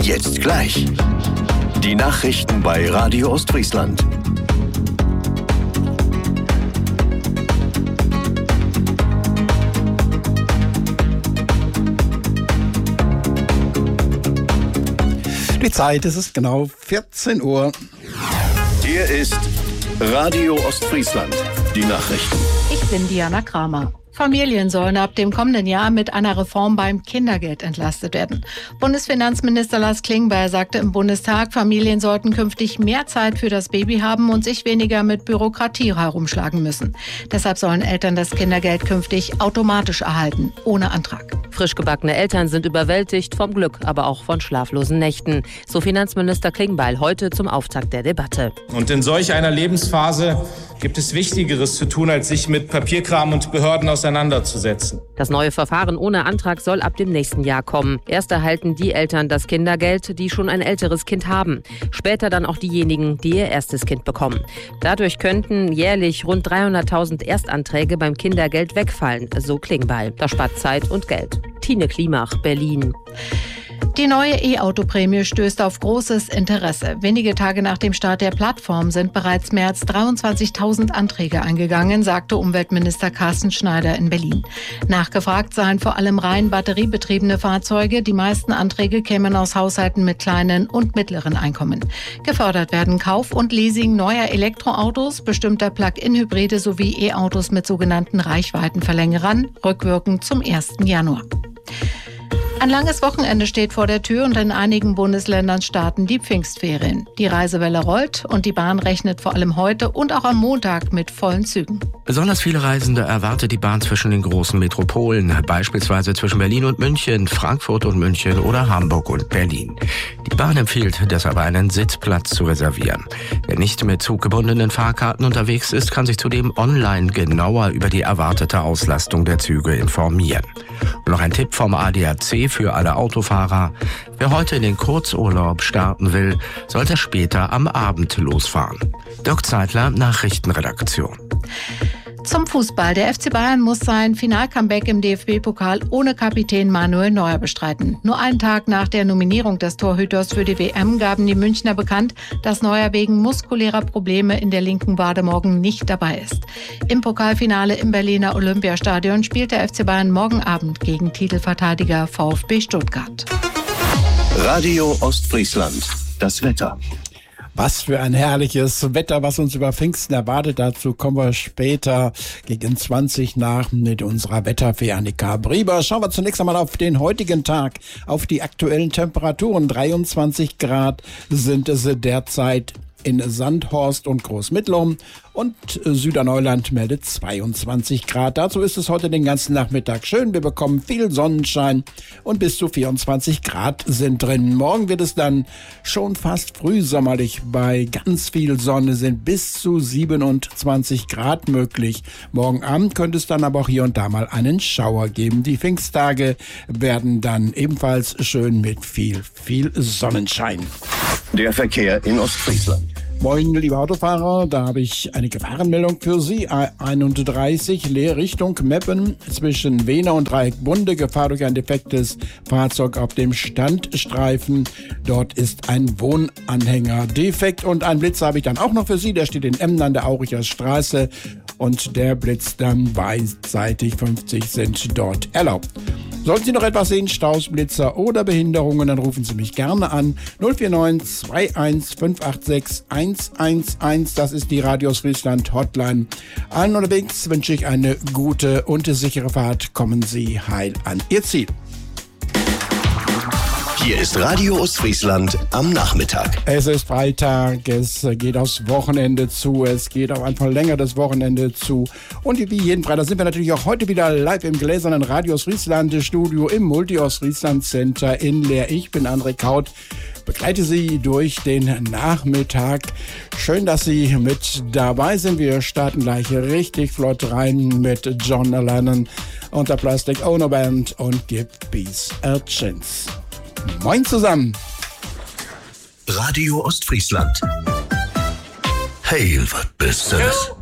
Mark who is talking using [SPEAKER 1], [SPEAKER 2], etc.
[SPEAKER 1] Jetzt gleich. Die Nachrichten bei Radio Ostfriesland.
[SPEAKER 2] Die Zeit, es ist genau 14 Uhr.
[SPEAKER 1] Hier ist Radio Ostfriesland. Die Nachrichten.
[SPEAKER 3] Ich bin Diana Kramer. Familien sollen ab dem kommenden Jahr mit einer Reform beim Kindergeld entlastet werden. Bundesfinanzminister Lars Klingbeil sagte im Bundestag, Familien sollten künftig mehr Zeit für das Baby haben und sich weniger mit Bürokratie herumschlagen müssen. Deshalb sollen Eltern das Kindergeld künftig automatisch erhalten, ohne Antrag.
[SPEAKER 4] Frisch gebackene Eltern sind überwältigt vom Glück, aber auch von schlaflosen Nächten. So Finanzminister Klingbeil heute zum Auftakt der Debatte.
[SPEAKER 5] Und in solch einer Lebensphase gibt es Wichtigeres zu tun, als sich mit Papierkram und Behörden auseinanderzusetzen.
[SPEAKER 4] Das neue Verfahren ohne Antrag soll ab dem nächsten Jahr kommen. Erst erhalten die Eltern das Kindergeld, die schon ein älteres Kind haben. Später dann auch diejenigen, die ihr erstes Kind bekommen. Dadurch könnten jährlich rund 300.000 Erstanträge beim Kindergeld wegfallen, so Klingbeil. Das spart Zeit und Geld. Tine Klimach, Berlin.
[SPEAKER 3] Die neue E-Auto-Prämie stößt auf großes Interesse. Wenige Tage nach dem Start der Plattform sind bereits mehr als 23.000 Anträge eingegangen, sagte Umweltminister Carsten Schneider in Berlin. Nachgefragt seien vor allem rein batteriebetriebene Fahrzeuge. Die meisten Anträge kämen aus Haushalten mit kleinen und mittleren Einkommen. Gefördert werden Kauf und Leasing neuer Elektroautos, bestimmter Plug-in-Hybride sowie E-Autos mit sogenannten Reichweitenverlängerern, rückwirkend zum 1. Januar. Ein langes Wochenende steht vor der Tür und in einigen Bundesländern starten die Pfingstferien. Die Reisewelle rollt und die Bahn rechnet vor allem heute und auch am Montag mit vollen Zügen.
[SPEAKER 6] Besonders viele Reisende erwartet die Bahn zwischen den großen Metropolen, beispielsweise zwischen Berlin und München, Frankfurt und München oder Hamburg und Berlin. Die Bahn empfiehlt deshalb einen Sitzplatz zu reservieren. Wer nicht mit zuggebundenen Fahrkarten unterwegs ist, kann sich zudem online genauer über die erwartete Auslastung der Züge informieren. Und noch ein Tipp vom ADAC für alle Autofahrer. Wer heute in den Kurzurlaub starten will, sollte später am Abend losfahren. Dirk Zeitler, Nachrichtenredaktion.
[SPEAKER 3] Zum Fußball. Der FC Bayern muss sein Final-Comeback im DFB-Pokal ohne Kapitän Manuel Neuer bestreiten. Nur einen Tag nach der Nominierung des Torhüters für die WM gaben die Münchner bekannt, dass Neuer wegen muskulärer Probleme in der linken Wade morgen nicht dabei ist. Im Pokalfinale im Berliner Olympiastadion spielt der FC Bayern morgen Abend gegen Titelverteidiger VfB Stuttgart.
[SPEAKER 1] Radio Ostfriesland. Das Wetter.
[SPEAKER 2] Was für ein herrliches Wetter, was uns über Pfingsten erwartet. Dazu kommen wir später gegen 20 nach mit unserer Wetterfee Annika Brieber. Schauen wir zunächst einmal auf den heutigen Tag, auf die aktuellen Temperaturen. 23 Grad sind es derzeit in Sandhorst und Großmittlum und Süderneuland meldet 22 Grad. Dazu ist es heute den ganzen Nachmittag schön. Wir bekommen viel Sonnenschein und bis zu 24 Grad sind drin. Morgen wird es dann schon fast frühsommerlich. Bei ganz viel Sonne sind bis zu 27 Grad möglich. Morgen Abend könnte es dann aber auch hier und da mal einen Schauer geben. Die Pfingsttage werden dann ebenfalls schön mit viel Sonnenschein.
[SPEAKER 1] Der Verkehr in Ostfriesland.
[SPEAKER 2] Moin, liebe Autofahrer, da habe ich eine Gefahrenmeldung für Sie. A31 Richtung Meppen zwischen Wehner und Dreieckbunde. Gefahr durch ein defektes Fahrzeug auf dem Standstreifen. Dort ist ein Wohnanhänger defekt und einen Blitzer habe ich dann auch noch für Sie. Der steht in Emden an der Auricher Straße und der blitzt dann beidseitig. 50 sind dort erlaubt. Sollten Sie noch etwas sehen, Staus, Blitzer oder Behinderungen, dann rufen Sie mich gerne an. 049 21 586 111. Das ist die Radio Ostfriesland Hotline. Allen unterwegs wünsche ich eine gute und sichere Fahrt. Kommen Sie heil an Ihr Ziel.
[SPEAKER 1] Hier ist Radio Ostfriesland am Nachmittag.
[SPEAKER 2] Es ist Freitag, es geht aufs Wochenende zu, es geht auf ein verlängertes Wochenende zu. Und wie jeden Freitag sind wir natürlich auch heute wieder live im gläsernen Radio Ostfriesland Studio im Multi-Ostfriesland Center in Leer. Ich bin André Kaut, begleite Sie durch den Nachmittag. Schön, dass Sie mit dabei sind. Wir starten gleich richtig flott rein mit John Lennon und der Plastic Ono Band und Give Peace a Chance. Moin zusammen.
[SPEAKER 1] Radio Ostfriesland. Hey, was bist du?